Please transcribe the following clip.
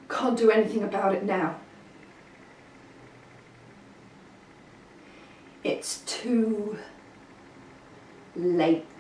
Can't do anything about it now. It's too late.